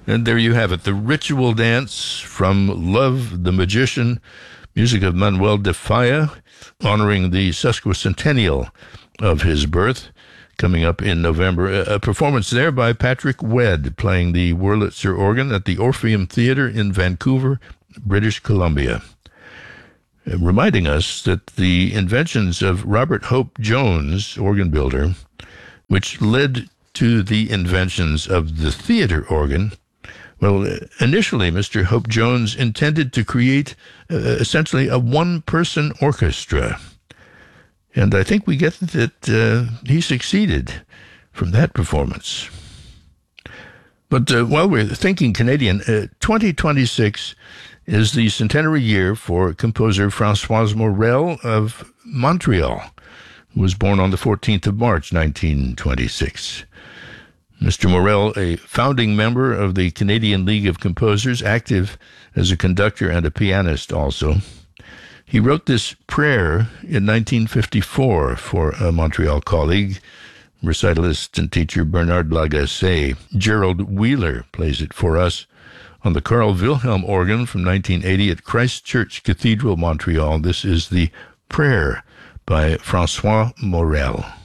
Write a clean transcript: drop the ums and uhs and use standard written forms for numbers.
And there you have it, the ritual dance from Love the Magician, music of Manuel de Falla, honoring the sesquicentennial of his birth, coming up in November. A performance there by Patrick Wedd, playing the Wurlitzer organ at the Orpheum Theatre in Vancouver, British Columbia. Reminding us that the inventions of Robert Hope Jones, organ builder, which led to the inventions of the theater organ. Well, initially, Mr. Hope Jones intended to create essentially a one-person orchestra. And I think we get that he succeeded from that performance. But while we're thinking Canadian, 2026 is the centenary year for composer François Morel of Montreal, who was born on the 14th of March, 1926. Mr. Morel, a founding member of the Canadian League of Composers, active as a conductor and a pianist also. He wrote this prayer in 1954 for a Montreal colleague, recitalist and teacher Bernard Lagacé. Gerald Wheeler plays it for us on the Carl Wilhelm organ from 1980 at Christ Church Cathedral, Montreal. This is the prayer by François Morel.